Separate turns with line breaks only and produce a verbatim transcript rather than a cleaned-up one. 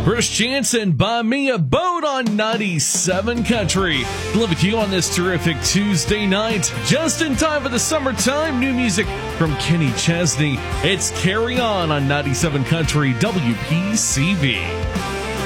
Bruce Jansen, Buy Me a Boat on ninety-seven Country. Love with you on this terrific Tuesday night. Just in time for the summertime. New music from Kenny Chesney. It's Carry On on ninety-seven Country W P C V.